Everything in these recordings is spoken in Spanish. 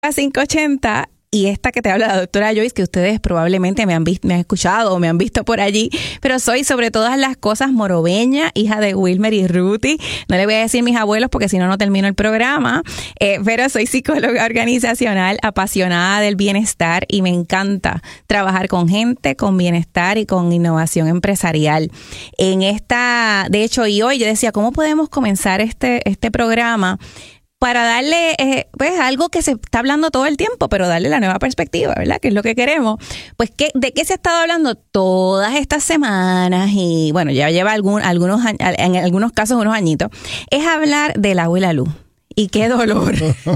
580 y esta que te habla la doctora Joyce, que ustedes probablemente me han escuchado o me han visto por allí, pero soy sobre todas las cosas morobeña, hija de Wilmer y Ruthie. No le voy a decir mis abuelos porque si no, no termino el programa, pero soy psicóloga organizacional, apasionada del bienestar y me encanta trabajar con gente, con bienestar y con innovación empresarial. De hecho, y hoy yo decía, ¿cómo podemos comenzar este programa para darle pues algo que se está hablando todo el tiempo, pero darle la nueva perspectiva, ¿verdad? Que es lo que queremos. Pues, ¿de qué se ha estado hablando todas estas semanas? Y bueno, ya lleva en algunos casos unos añitos. Es hablar del agua y la luz. Y qué dolor.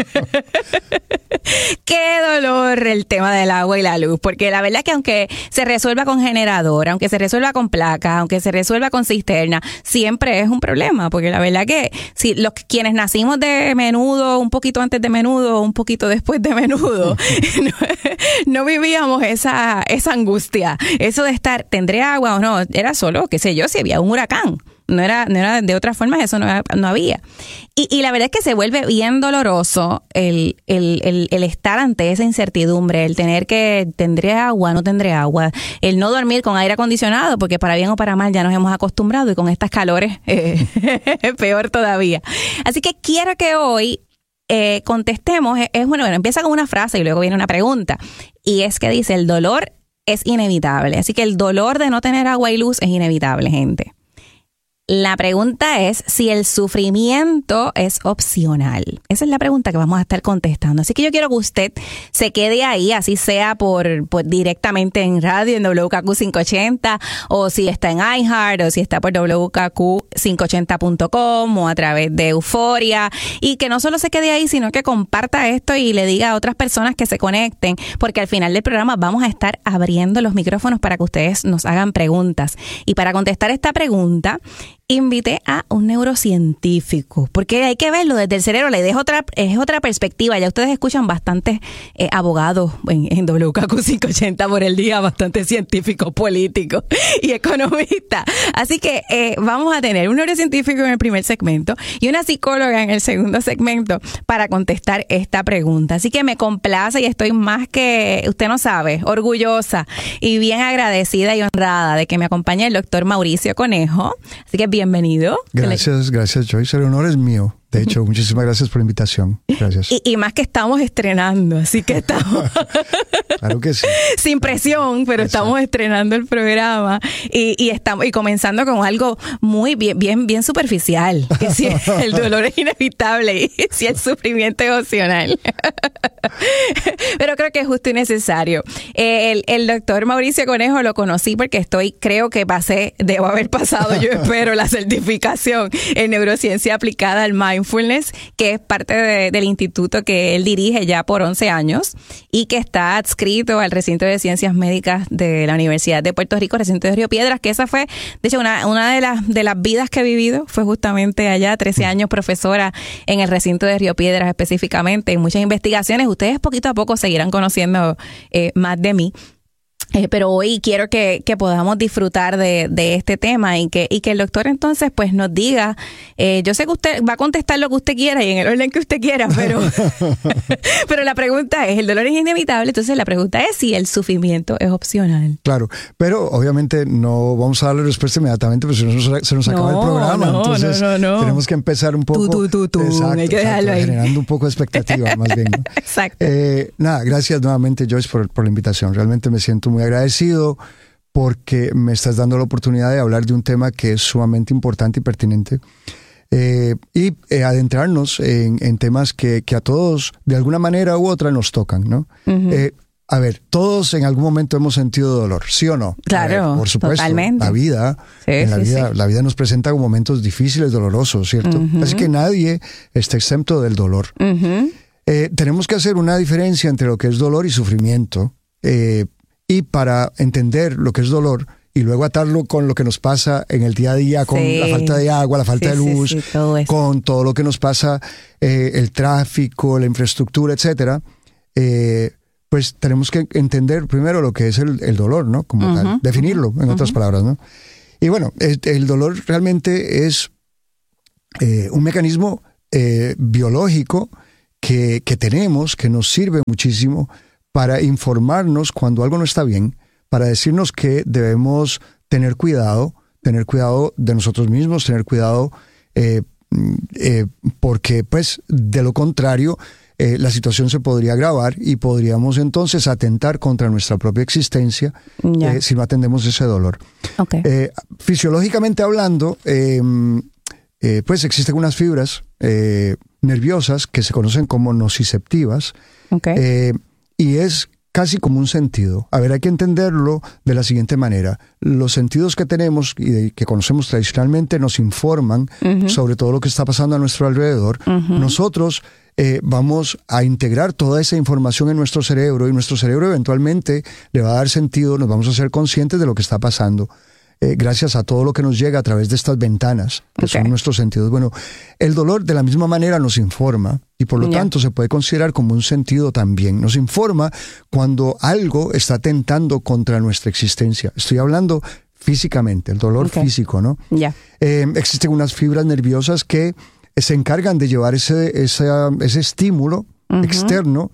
Qué dolor el tema del agua y la luz, porque la verdad es que aunque se resuelva con generador, aunque se resuelva con placas, aunque se resuelva con cisterna, siempre es un problema, porque la verdad que si quienes nacimos de menudo, un poquito antes de menudo, un poquito después de menudo, no vivíamos esa angustia, eso de estar, ¿tendré agua o no? Era solo, qué sé yo, si había un huracán. No era de otra forma, eso no había. Y la verdad es que se vuelve bien doloroso el estar ante esa incertidumbre, el tener que, ¿tendré agua? ¿No tendré agua? El no dormir con aire acondicionado, porque para bien o para mal ya nos hemos acostumbrado y con estas calores peor todavía. Así que quiero que hoy contestemos, bueno, empieza con una frase y luego viene una pregunta. Y es que dice, el dolor es inevitable. Así que el dolor de no tener agua y luz es inevitable, gente. La pregunta es si el sufrimiento es opcional. Esa es la pregunta que vamos a estar contestando. Así que yo quiero que usted se quede ahí, así sea por directamente en radio, en WKQ 580, o si está en iHeart, o si está por WKQ580.com, o a través de Euforia. Y que no solo se quede ahí, sino que comparta esto y le diga a otras personas que se conecten, porque al final del programa vamos a estar abriendo los micrófonos para que ustedes nos hagan preguntas. Y para contestar esta pregunta, invité a un neurocientífico, porque hay que verlo desde el cerebro, es otra perspectiva. Ya ustedes escuchan bastantes abogados en WKQ 580 por el día, bastantes científicos, políticos y economistas. Así que vamos a tener un neurocientífico en el primer segmento y una psicóloga en el segundo segmento para contestar esta pregunta. Así que me complace y estoy más que, usted no sabe, orgullosa y bien agradecida y honrada de que me acompañe el doctor Mauricio Conejo. Así que bienvenido. Gracias Joyce, el honor es mío. De hecho, muchísimas gracias por la invitación. Gracias. Y más que estamos estrenando, así que estamos claro que sí. Sin presión, pero exacto, estamos estrenando el programa y estamos comenzando con algo muy bien superficial, que si el dolor es inevitable y si el sufrimiento es opcional. Pero creo que es justo y necesario. El doctor Mauricio Conejo lo conocí porque creo que debo haber pasado, yo espero, la certificación en neurociencia aplicada al mindfulness, que es parte del instituto que él dirige ya por 11 años y que está adscrito al recinto de ciencias médicas de la Universidad de Puerto Rico, recinto de Río Piedras, que esa fue, de hecho, una de las vidas que he vivido fue justamente allá, 13 años profesora en el recinto de Río Piedras específicamente, en muchas investigaciones. Ustedes poquito a poco seguirán conociendo más de mí. Pero hoy quiero que podamos disfrutar de este tema y que el doctor entonces pues nos diga, yo sé que usted va a contestar lo que usted quiera y en el orden que usted quiera, pero la pregunta es, el dolor es inevitable, entonces la pregunta es si el sufrimiento es opcional. Claro, pero obviamente no vamos a darle respuesta inmediatamente, porque si no se nos acaba el programa, entonces tenemos que empezar un poco. Exacto, hay que dejarlo ahí. Generando un poco de expectativa más bien, ¿no? Exacto. Gracias nuevamente Joyce por la invitación, realmente me siento muy agradecido porque me estás dando la oportunidad de hablar de un tema que es sumamente importante y pertinente y adentrarnos en temas que a todos de alguna manera u otra nos tocan, ¿no? Uh-huh. A ver, todos en algún momento hemos sentido dolor, ¿sí o no? Claro, por supuesto. Totalmente. La vida nos presenta momentos difíciles, dolorosos, ¿cierto? Uh-huh. Así que nadie está exento del dolor. Uh-huh. Tenemos que hacer una diferencia entre lo que es dolor y sufrimiento. Y para entender lo que es dolor y luego atarlo con lo que nos pasa en el día a día, con la falta de agua, la falta de luz, con todo lo que nos pasa, el tráfico, la infraestructura, etcétera, pues tenemos que entender primero lo que es el dolor, ¿no? Como tal, definirlo, en otras palabras, ¿no? Y bueno, el dolor realmente es un mecanismo biológico que tenemos, que nos sirve muchísimo para informarnos cuando algo no está bien, para decirnos que debemos tener cuidado de nosotros mismos, tener cuidado porque pues de lo contrario la situación se podría agravar y podríamos entonces atentar contra nuestra propia existencia si no atendemos ese dolor. Okay. Fisiológicamente hablando, pues existen unas fibras nerviosas que se conocen como nociceptivas, y es casi como un sentido. A ver, hay que entenderlo de la siguiente manera. Los sentidos que tenemos y que conocemos tradicionalmente nos informan sobre todo lo que está pasando a nuestro alrededor. Nosotros vamos a integrar toda esa información en nuestro cerebro y nuestro cerebro eventualmente le va a dar sentido, nos vamos a ser conscientes de lo que está pasando. Gracias a todo lo que nos llega a través de estas ventanas, que son nuestros sentidos. Bueno, el dolor de la misma manera nos informa y por lo tanto se puede considerar como un sentido también. Nos informa cuando algo está atentando contra nuestra existencia. Estoy hablando físicamente, el dolor físico, ¿no? Existen unas fibras nerviosas que se encargan de llevar ese estímulo externo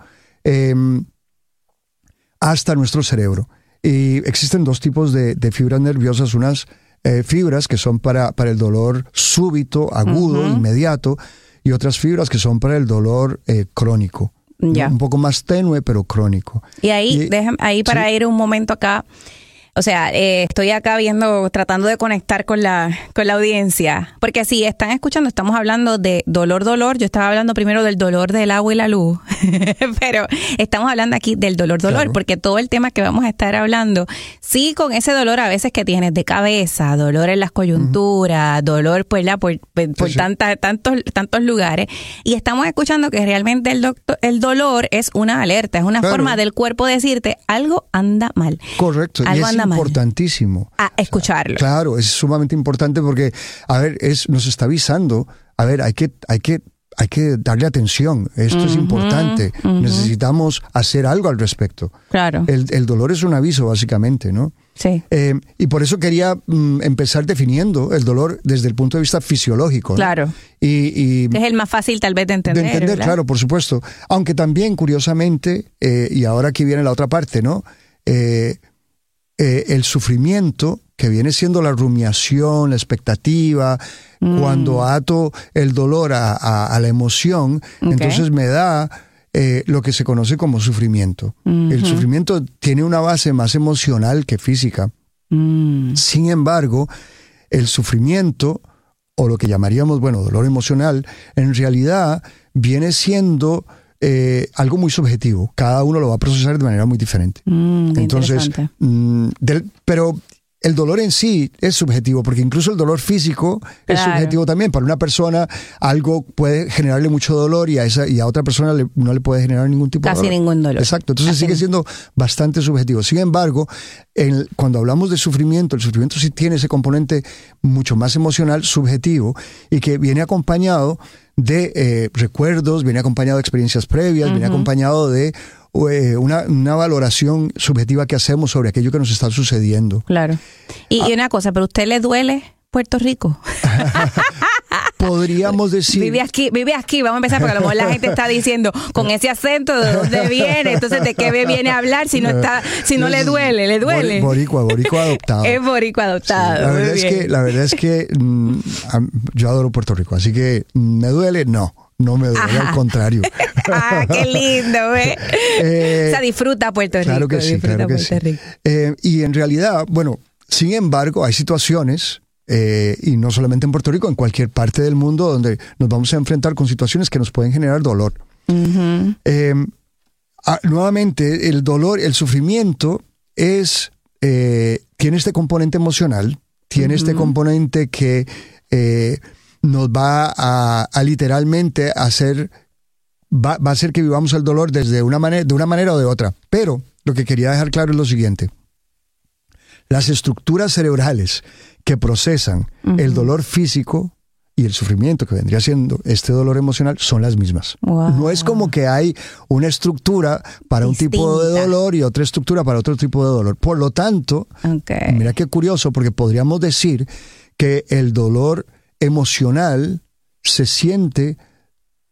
hasta nuestro cerebro. Y existen dos tipos de fibras nerviosas, unas fibras que son para el dolor súbito, agudo, inmediato, y otras fibras que son para el dolor crónico. Un poco más tenue, pero crónico. Y ahí, para ir un momento acá, o sea, estoy acá tratando de conectar con la audiencia, porque si están escuchando, estamos hablando de dolor, yo estaba hablando primero del dolor del agua y la luz, pero estamos hablando aquí del dolor, porque todo el tema que vamos a estar hablando, sí, con ese dolor a veces que tienes de cabeza, dolor en las coyunturas, dolor por tantos lugares, y estamos escuchando que realmente el dolor es una alerta, es una forma del cuerpo decirte algo anda mal. Correcto. Algo anda importantísimo. A escucharlo. Claro, es sumamente importante porque, a ver, nos está avisando, a ver, hay que darle atención, esto es importante, necesitamos hacer algo al respecto. Claro. El dolor es un aviso, básicamente, ¿no? Sí. Y por eso quería empezar definiendo el dolor desde el punto de vista fisiológico, ¿no? Claro. Y es el más fácil tal vez de entender. Claro, por supuesto. Aunque también, curiosamente, y ahora aquí viene la otra parte, ¿no? El sufrimiento, que viene siendo la rumiación, la expectativa, cuando ato el dolor a la emoción, entonces me da lo que se conoce como sufrimiento. El sufrimiento tiene una base más emocional que física. Sin embargo, el sufrimiento, o lo que llamaríamos, dolor emocional, en realidad viene siendo algo muy subjetivo. Cada uno lo va a procesar de manera muy diferente. Entonces, pero el dolor en sí es subjetivo, porque incluso el dolor físico es subjetivo también. Para una persona algo puede generarle mucho dolor y a otra persona no le puede generar ningún tipo de dolor. Casi ningún dolor. Exacto. Entonces sigue siendo bastante subjetivo. Sin embargo, cuando hablamos de sufrimiento, el sufrimiento sí tiene ese componente mucho más emocional, subjetivo, y que viene acompañado de recuerdos, viene acompañado de experiencias previas, viene acompañado de una valoración subjetiva que hacemos sobre aquello que nos está sucediendo. Claro. Y una cosa, ¿pero a usted le duele Puerto Rico? Podríamos decir... Vive aquí, vamos a empezar, porque a lo mejor la gente está diciendo, con ese acento, ¿de dónde viene? Entonces, ¿de qué viene a hablar si no le duele? ¿Le duele? Boricua adoptado. Es boricua adoptado. Sí, la verdad es que yo adoro Puerto Rico, así que ¿me duele? No me duele, al contrario. ¡Qué lindo! O sea, disfruta Puerto Rico. Claro que sí, y en realidad, sin embargo, hay situaciones, y no solamente en Puerto Rico, en cualquier parte del mundo donde nos vamos a enfrentar con situaciones que nos pueden generar dolor. Nuevamente, el dolor, el sufrimiento tiene este componente emocional, tiene este componente que nos va a literalmente hacer, va a hacer que vivamos el dolor de una manera o de otra. Pero lo que quería dejar claro es lo siguiente: las estructuras cerebrales que procesan el dolor físico y el sufrimiento que vendría siendo este dolor emocional son las mismas. Wow. No es como que hay una estructura para distinta, un tipo de dolor y otra estructura para otro tipo de dolor. Por lo tanto, mira qué curioso, porque podríamos decir que el dolor emocional se siente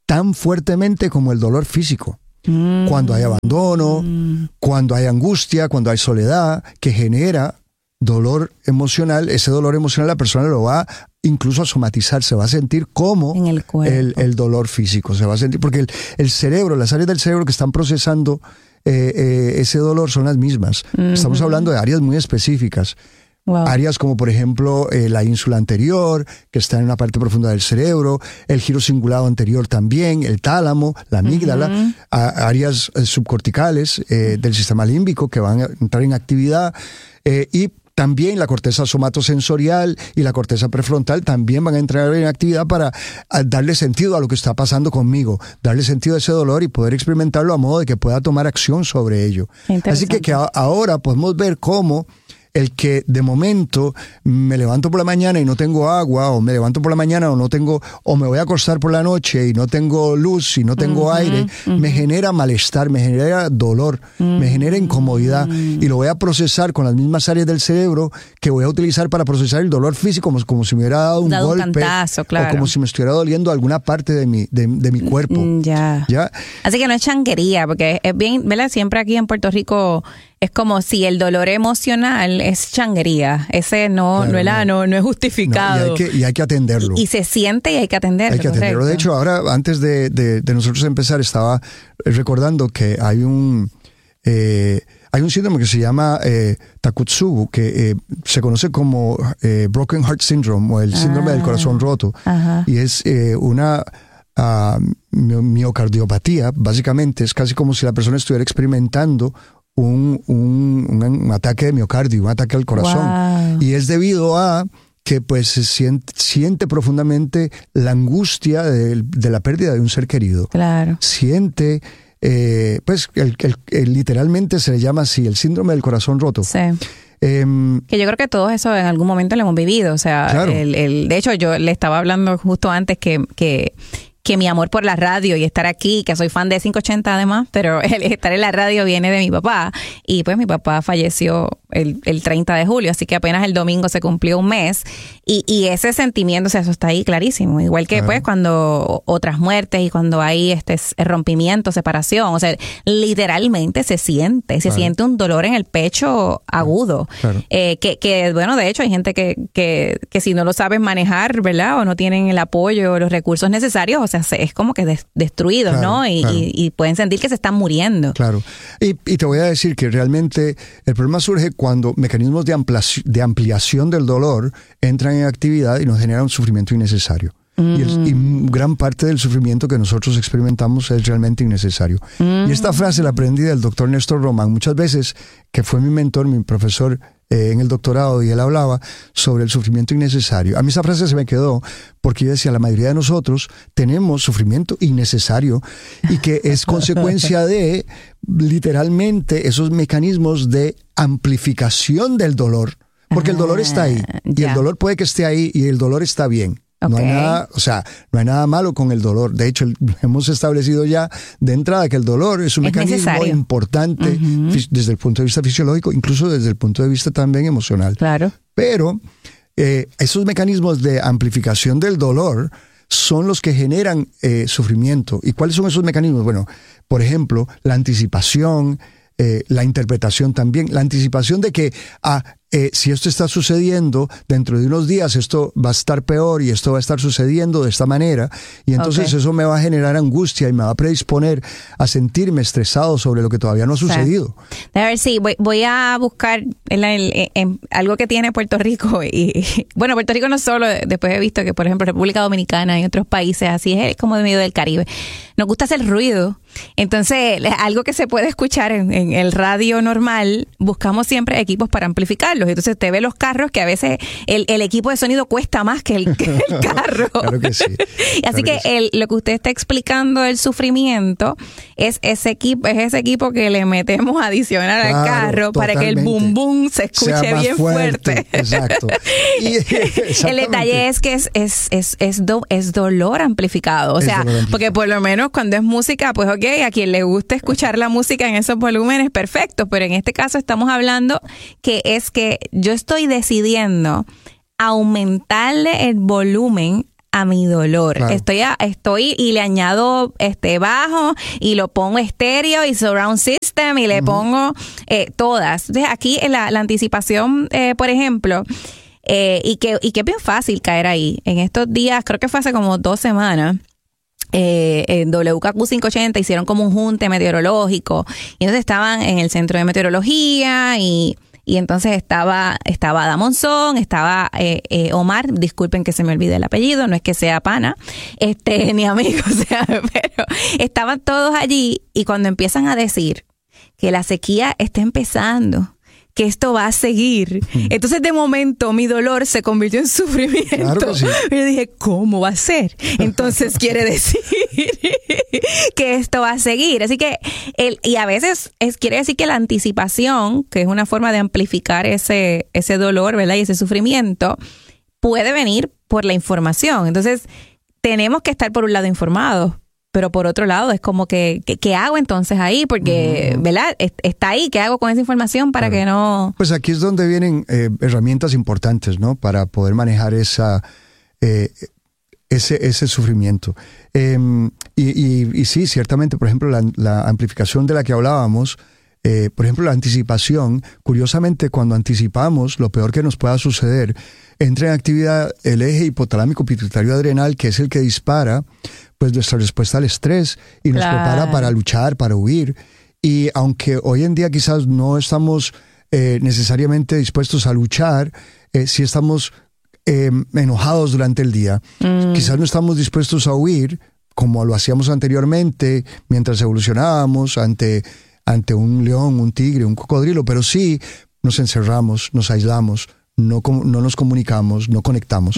tan fuertemente como el dolor físico. Cuando hay abandono, cuando hay angustia, cuando hay soledad, que genera dolor emocional, ese dolor emocional la persona lo va incluso a somatizar, se va a sentir como en el cuerpo. El dolor físico, se va a sentir, porque el cerebro, las áreas del cerebro que están procesando ese dolor son las mismas. Estamos hablando de áreas muy específicas. Wow. Áreas como, por ejemplo, la ínsula anterior, que está en la parte profunda del cerebro, el giro cingulado anterior también, el tálamo, la amígdala, áreas subcorticales del sistema límbico que van a entrar en actividad, y también la corteza somatosensorial y la corteza prefrontal también van a entrar en actividad para darle sentido a lo que está pasando conmigo, darle sentido a ese dolor y poder experimentarlo a modo de que pueda tomar acción sobre ello. Así que ahora podemos ver cómo el que de momento me levanto por la mañana y no tengo agua, o me levanto por la mañana o me voy a acostar por la noche y no tengo luz y no tengo aire, me genera malestar, me genera dolor, me genera incomodidad, y lo voy a procesar con las mismas áreas del cerebro que voy a utilizar para procesar el dolor físico, como si me hubiera dado un golpe, un cantazo, claro. O como si me estuviera doliendo alguna parte de mi cuerpo. ¿Ya? Así que no es changuería, porque es bien, ¿verdad? Siempre aquí en Puerto Rico es como si el dolor emocional es changuería. Ese no es justificado. No, y hay que atenderlo. Y se siente y hay que atenderlo. Hay que atenderlo. De hecho, ahora, antes de nosotros empezar, estaba recordando que hay un síndrome que se llama Takotsubo, que se conoce como Broken Heart Syndrome, o el síndrome del corazón roto. Ajá. Y es una miocardiopatía. Básicamente es casi como si la persona estuviera experimentando un ataque de miocardio, un ataque al corazón. Wow. Y es debido a que pues se siente profundamente la angustia de la pérdida de un ser querido. Claro. Siente, pues literalmente se le llama así, el síndrome del corazón roto. Sí. Que yo creo que todos eso en algún momento lo hemos vivido. O sea, claro. De hecho, yo le estaba hablando justo antes que mi amor por la radio y estar aquí, que soy fan de 580 además, pero el estar en la radio viene de mi papá, y pues mi papá falleció el 30 de julio, así que apenas el domingo se cumplió un mes, y ese sentimiento, o sea, eso está ahí clarísimo, igual que pues cuando otras muertes y cuando hay rompimiento, separación, o sea, literalmente se siente un dolor en el pecho agudo, que bueno, de hecho hay gente que si no lo saben manejar, ¿verdad? O no tienen el apoyo o los recursos necesarios, o sea, es como que destruidos, claro, ¿no? Y pueden sentir que se están muriendo. Claro. Y te voy a decir que realmente el problema surge cuando mecanismos de ampliación del dolor entran en actividad y nos generan un sufrimiento innecesario. Y gran parte del sufrimiento que nosotros experimentamos es realmente innecesario. Y esta frase la aprendí del doctor Néstor Román, muchas veces, que fue mi mentor, mi profesor en el doctorado, y él hablaba sobre el sufrimiento innecesario. A mí esa frase se me quedó porque yo decía, la mayoría de nosotros tenemos sufrimiento innecesario, y que es consecuencia de literalmente esos mecanismos de amplificación del dolor, porque el dolor está ahí, y el dolor puede que esté ahí, y el dolor está bien. Okay. No hay nada malo con el dolor. De hecho, hemos establecido ya de entrada que el dolor es un mecanismo necesario, importante desde el punto de vista fisiológico, incluso desde el punto de vista también emocional. Claro. Pero esos mecanismos de amplificación del dolor son los que generan sufrimiento. ¿Y cuáles son esos mecanismos? Bueno, por ejemplo, la anticipación, la interpretación también, la anticipación de que si esto está sucediendo, dentro de unos días esto va a estar peor, y esto va a estar sucediendo de esta manera, y entonces eso me va a generar angustia y me va a predisponer a sentirme estresado sobre lo que todavía no ha sucedido. A ver, sí, voy a buscar algo que tiene Puerto Rico, y bueno, Puerto Rico no solo, después he visto que por ejemplo República Dominicana y otros países así, es como de medio del Caribe, nos gusta hacer ruido. Entonces, algo que se puede escuchar en el radio normal, buscamos siempre equipos para amplificarlos. Entonces, te ve los carros que a veces el equipo de sonido cuesta más que el carro. Claro que sí. Así que lo que usted está explicando del sufrimiento es ese equipo que le metemos adicional al carro, para que el boom boom se escuche bien fuerte. Exacto. El detalle es que es dolor amplificado. O sea, porque por lo menos cuando es música, pues ok, a quien le guste escuchar la música en esos volúmenes, perfecto, pero en este caso estamos hablando que yo estoy decidiendo aumentarle el volumen a mi dolor. Claro. Estoy y le añado bajo y lo pongo estéreo y surround system y le pongo todas. Entonces aquí la anticipación, por ejemplo, y que es bien fácil caer ahí. En estos días, creo que fue hace como 2 semanas, en WKQ 580 hicieron como un junte meteorológico y entonces estaban en el centro de meteorología y entonces estaba Ada Monzón, estaba Omar, disculpen que se me olvide el apellido, no es que sea pana, ni amigo, o sea, pero estaban todos allí y cuando empiezan a decir que la sequía está empezando, que esto va a seguir. Entonces, de momento, mi dolor se convirtió en sufrimiento. Claro que sí. Y yo dije, ¿cómo va a ser? Entonces, quiere decir que esto va a seguir. Así que, y a veces quiere decir que la anticipación, que es una forma de amplificar ese dolor, ¿verdad? Y ese sufrimiento, puede venir por la información. Entonces, tenemos que estar por un lado informados. Pero por otro lado, es como que ¿qué hago entonces ahí? Porque, ¿verdad? Está ahí, ¿qué hago con esa información para que no...? Pues aquí es donde vienen herramientas importantes, ¿no? Para poder manejar ese sufrimiento. Y sí, ciertamente, por ejemplo, la amplificación de la que hablábamos, por ejemplo, la anticipación, curiosamente, cuando anticipamos, lo peor que nos pueda suceder, entra en actividad el eje hipotalámico pituitario adrenal, que es el que dispara pues nuestra respuesta al estrés y nos prepara para luchar, para huir. Y aunque hoy en día quizás no estamos necesariamente dispuestos a luchar, sí estamos enojados durante el día. Quizás no estamos dispuestos a huir como lo hacíamos anteriormente mientras evolucionábamos ante un león, un tigre, un cocodrilo, pero sí nos encerramos, nos aislamos, no nos comunicamos, no conectamos.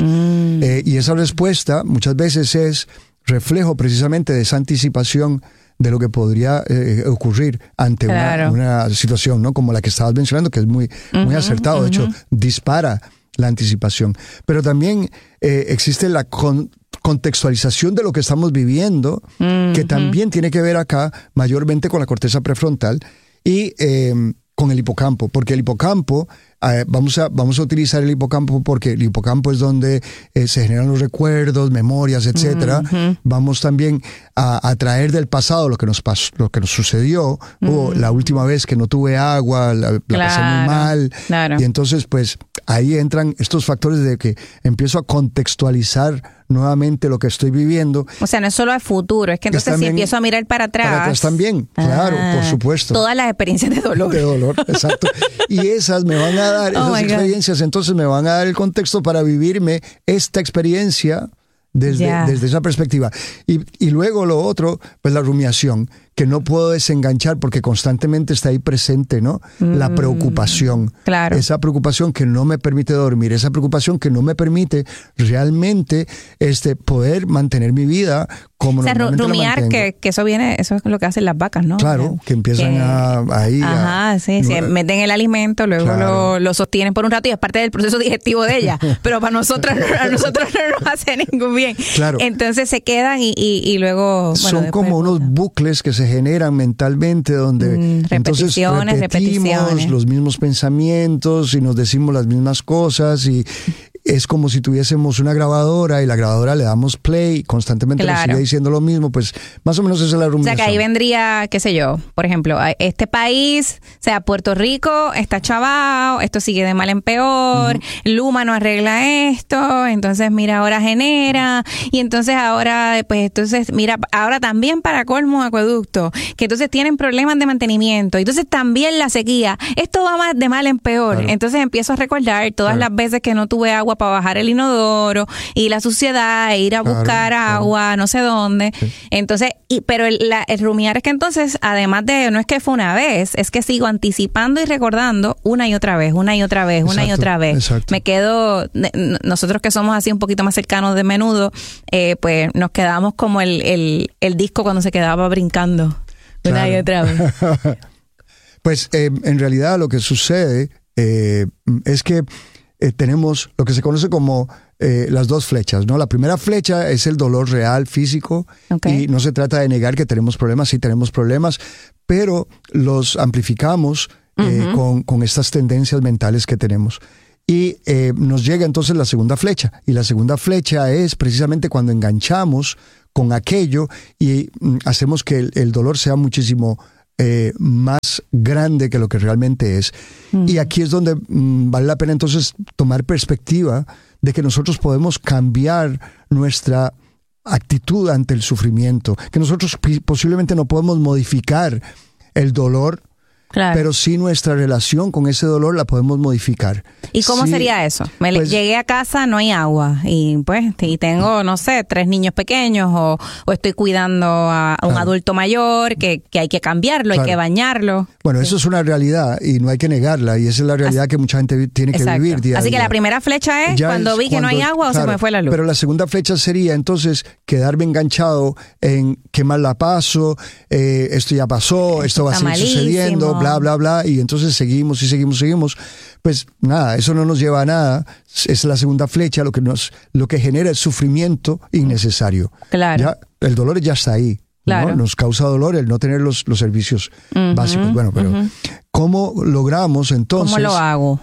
Y esa respuesta muchas veces es reflejo precisamente de esa anticipación de lo que podría ocurrir ante una situación, ¿no? Como la que estabas mencionando, que es muy acertado. De hecho, dispara la anticipación. Pero también existe la contextualización de lo que estamos viviendo, que también tiene que ver acá mayormente con la corteza prefrontal y con el hipocampo, porque el hipocampo, vamos a utilizar el hipocampo porque el hipocampo es donde se generan los recuerdos, memorias, etcétera. Vamos también a traer del pasado lo que nos pasó, lo que nos sucedió, o la última vez que no tuve agua, la pasé muy mal. Claro. Y entonces, pues, ahí entran estos factores de que empiezo a contextualizar nuevamente lo que estoy viviendo. O sea, no es solo al futuro, es que entonces si empiezo a mirar para atrás. Para atrás también, claro, por supuesto. Todas las experiencias de dolor. De dolor, exacto. Y esas me van a dar, esas experiencias, entonces me van a dar el contexto para vivirme esta experiencia desde esa perspectiva. Y luego lo otro, pues la rumiación, que no puedo desenganchar porque constantemente está ahí presente, ¿no? La preocupación. Claro. Esa preocupación que no me permite dormir, esa preocupación que no me permite realmente poder mantener mi vida como normalmente rumiar, la mantengo. que eso es lo que hacen las vacas, ¿no? Claro, que empiezan sí, meten el alimento, luego lo sostienen por un rato y es parte del proceso digestivo de ella, pero para nosotros no nos hace ningún bien. Claro. Entonces se quedan y luego... Son como unos bucles que se generan mentalmente donde entonces repetimos los mismos pensamientos y nos decimos las mismas cosas y es como si tuviésemos una grabadora y la grabadora le damos play, constantemente nos sigue diciendo lo mismo, pues más o menos esa es la rumiación. O sea que ahí vendría, qué sé yo, por ejemplo, este país, o sea, Puerto Rico está chavado, esto sigue de mal en peor, Luma no arregla esto, entonces mira, ahora genera, y entonces ahora, pues entonces mira, ahora también para colmo acueducto, que entonces tienen problemas de mantenimiento, entonces también la sequía, esto va más de mal en peor, entonces empiezo a recordar todas las veces que no tuve agua para bajar el inodoro y la suciedad, ir a buscar agua, no sé dónde. Sí. Entonces, pero el rumiar es que entonces, además de, no es que fue una vez, es que sigo anticipando y recordando una y otra vez. Exacto. Me quedo, nosotros que somos así un poquito más cercanos de menudo, pues nos quedamos como el disco cuando se quedaba brincando una y otra vez. Pues en realidad lo que sucede es que tenemos lo que se conoce como las dos flechas, ¿no? La primera flecha es el dolor real, físico, y no se trata de negar que tenemos problemas, sí tenemos problemas, pero los amplificamos con estas tendencias mentales que tenemos. Y nos llega entonces la segunda flecha. Y la segunda flecha es precisamente cuando enganchamos con aquello y hacemos que el dolor sea muchísimo más grande que lo que realmente es. Y aquí es donde vale la pena entonces tomar perspectiva de que nosotros podemos cambiar nuestra actitud ante el sufrimiento, que nosotros posiblemente no podemos modificar el dolor, claro, pero sí nuestra relación con ese dolor la podemos modificar. ¿Y cómo sería eso? Llegué a casa, no hay agua y tengo, no sé, 3 niños pequeños o estoy cuidando a un adulto mayor que hay que cambiarlo, hay que bañarlo. Bueno, eso es una realidad y no hay que negarla y esa es la realidad que mucha gente tiene que vivir día a día. Así que la primera flecha es cuando vi que no hay agua o se me fue la luz. Pero la segunda flecha sería entonces quedarme enganchado en qué mal la paso, esto ya pasó, esto va a seguir sucediendo, bla, bla, bla, y entonces seguimos. Pues nada, eso no nos lleva a nada. Es la segunda flecha, lo que genera el sufrimiento innecesario. Claro. Ya, el dolor ya está ahí. Claro. ¿No? Nos causa dolor el no tener los servicios básicos. Bueno, pero ¿cómo logramos entonces ¿Cómo lo hago?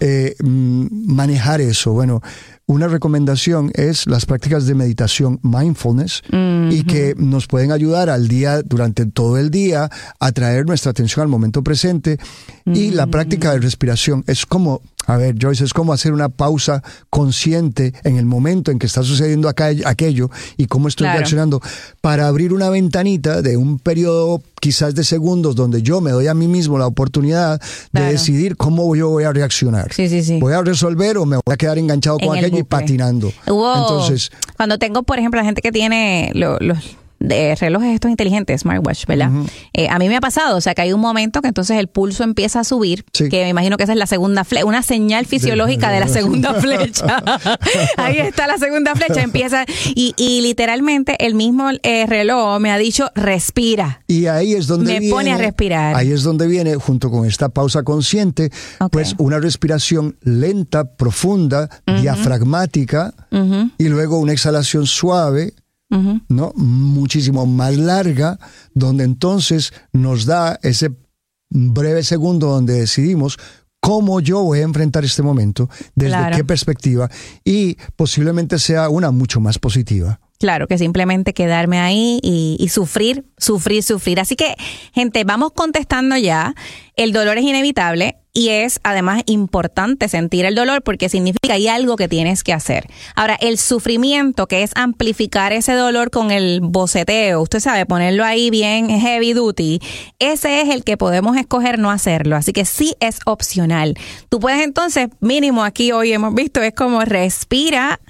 Manejar eso? Bueno, una recomendación es las prácticas de meditación mindfulness y que nos pueden ayudar durante todo el día a traer nuestra atención al momento presente y la práctica de respiración es como, Joyce, es como hacer una pausa consciente en el momento en que está sucediendo aquello y cómo estoy reaccionando para abrir una ventanita de un periodo quizás de segundos donde yo me doy a mí mismo la oportunidad de decidir cómo yo voy a reaccionar. Sí. ¿Voy a resolver o me voy a quedar enganchado con aquello y patinando? Entonces, cuando tengo, por ejemplo, la gente que tiene los de relojes estos inteligentes, smartwatch, ¿verdad? A mí me ha pasado, o sea, que hay un momento que entonces el pulso empieza a subir, que me imagino que esa es la segunda flecha, una señal fisiológica de la segunda flecha. Ahí está la segunda flecha, empieza, y literalmente el mismo reloj me ha dicho, respira. Y ahí es donde me pone a respirar. Ahí es donde viene, junto con esta pausa consciente, pues una respiración lenta, profunda, diafragmática, y luego una exhalación suave, ¿no? Muchísimo más larga, donde entonces nos da ese breve segundo donde decidimos cómo yo voy a enfrentar este momento, desde qué perspectiva, y posiblemente sea una mucho más positiva. Claro, que simplemente quedarme ahí y sufrir. Así que, gente, vamos contestando ya. El dolor es inevitable y es además importante sentir el dolor porque significa que hay algo que tienes que hacer. Ahora, el sufrimiento, que es amplificar ese dolor con el boceteo, usted sabe, ponerlo ahí bien heavy duty, ese es el que podemos escoger no hacerlo. Así que sí es opcional. Tú puedes entonces, mínimo aquí hoy hemos visto, es como respira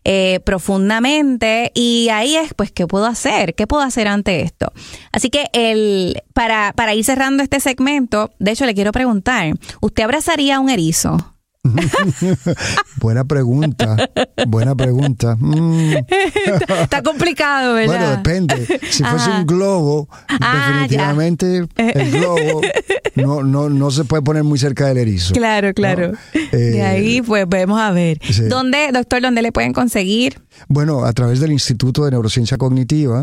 profundamente y ahí es pues ¿qué puedo hacer? ¿Qué puedo hacer ante esto? Así que para ir cerrando este segmento, de hecho le quiero preguntar, ¿usted abrazaría un erizo? Buena pregunta. Está complicado, ¿verdad? Bueno, depende. Si fuese un globo, definitivamente el globo no se puede poner muy cerca del erizo. Claro. ¿No? De ahí, pues, vamos a ver. Sí. ¿Dónde le pueden conseguir? Bueno, a través del Instituto de Neurociencia Cognitiva,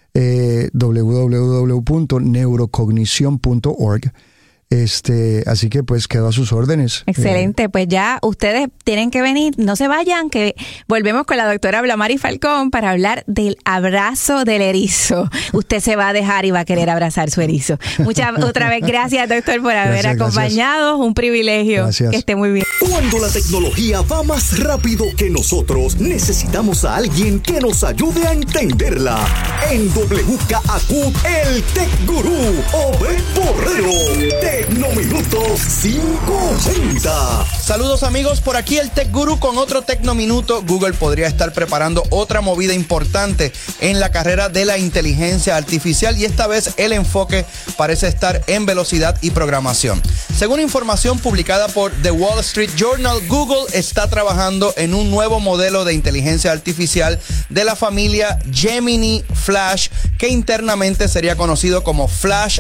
www.neurocognición.org. Así que pues quedo a sus órdenes. Excelente, pues ya ustedes tienen que venir, no se vayan, que volvemos con la doctora Blamari Falcón para hablar del abrazo del erizo. Usted se va a dejar y va a querer abrazar su erizo. Otra vez, gracias doctor por haber acompañado, un privilegio. Gracias. Que esté muy bien. Cuando la tecnología va más rápido que nosotros, necesitamos a alguien que nos ayude a entenderla. En WKAQ, el Tech Gurú, Obed Borrero. Tecnominutos 580. Saludos amigos, por aquí el Tech Guru con otro Tecnominuto. Google podría estar preparando otra movida importante en la carrera de la inteligencia artificial y esta vez el enfoque parece estar en velocidad y programación. Según información publicada por The Wall Street Journal, Google está trabajando en un nuevo modelo de inteligencia artificial de la familia Gemini Flash que internamente sería conocido como Flash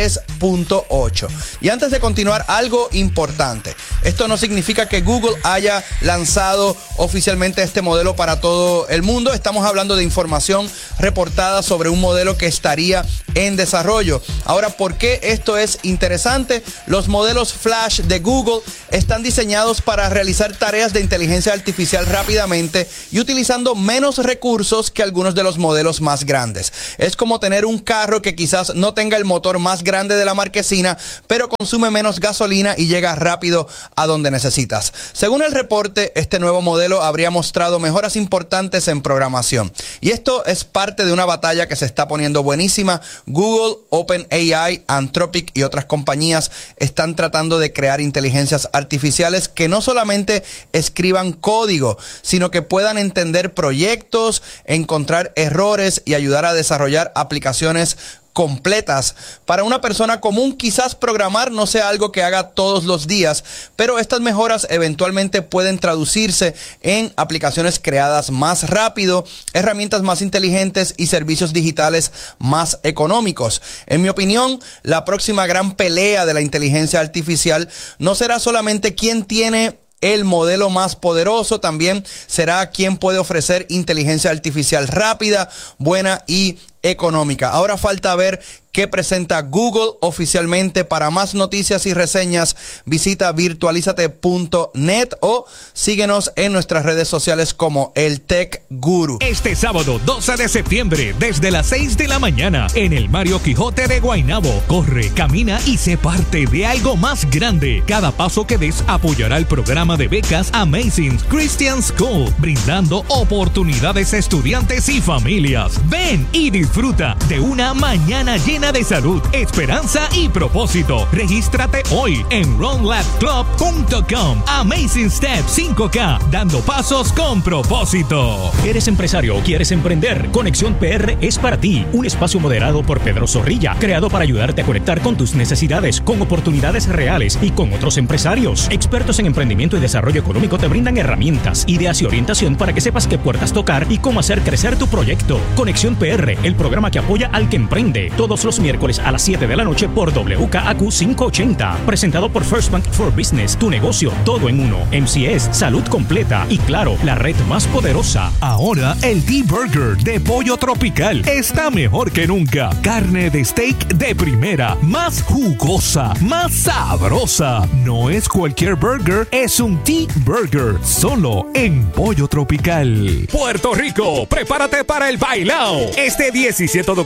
3.8. Y antes de continuar, algo importante. Esto no significa que Google haya lanzado oficialmente este modelo para todo el mundo. Estamos hablando de información reportada sobre un modelo que estaría en desarrollo. Ahora, ¿por qué esto es interesante? Los modelos Flash de Google están diseñados para realizar tareas de inteligencia artificial rápidamente y utilizando menos recursos que algunos de los modelos más grandes. Es como tener un carro que quizás no tenga el motor más grande de la marquesina, pero consume menos gasolina y llega rápido a donde necesitas. Según el reporte, este nuevo modelo habría mostrado mejoras importantes en programación. Y esto es parte de una batalla que se está poniendo buenísima. Google, OpenAI, Anthropic y otras compañías están tratando de crear inteligencias artificiales que no solamente escriban código, sino que puedan entender proyectos, encontrar errores y ayudar a desarrollar aplicaciones completas. Para una persona común, quizás programar no sea algo que haga todos los días, pero estas mejoras eventualmente pueden traducirse en aplicaciones creadas más rápido, herramientas más inteligentes y servicios digitales más económicos. En mi opinión, la próxima gran pelea de la inteligencia artificial no será solamente quién tiene el modelo más poderoso, también será quien puede ofrecer inteligencia artificial rápida, buena y económica. Ahora falta ver qué presenta Google oficialmente. Para más noticias y reseñas, visita virtualizate.net o síguenos en nuestras redes sociales como el Tech Guru. Este sábado 12 de septiembre, desde las 6 de la mañana, en el Mario Quijote de Guaynabo, corre, camina y sé parte de algo más grande. Cada paso que des apoyará el programa de becas Amazing Christian School, brindando oportunidades a estudiantes y familias. Ven y disfruta de una mañana llena de salud, esperanza y propósito. Regístrate hoy en runlabclub.com. Amazing Step 5K, dando pasos con propósito. ¿Eres empresario o quieres emprender? Conexión PR es para ti. Un espacio moderado por Pedro Zorrilla, creado para ayudarte a conectar con tus necesidades, con oportunidades reales y con otros empresarios. Expertos en emprendimiento y desarrollo económico te brindan herramientas, ideas y orientación para que sepas qué puertas tocar y cómo hacer crecer tu proyecto. Conexión PR, el programa que apoya al que emprende. Todos los miércoles a las 7 de la noche por WKAQ 580. Presentado por First Bank for Business. Tu negocio, todo en uno. MCS, salud completa. Y claro, la red más poderosa. Ahora el T-Burger de Pollo Tropical está mejor que nunca. Carne de steak de primera. Más jugosa. Más sabrosa. No es cualquier burger. Es un T-Burger. Solo en Pollo Tropical. Puerto Rico, prepárate para el bailao. Este 17 de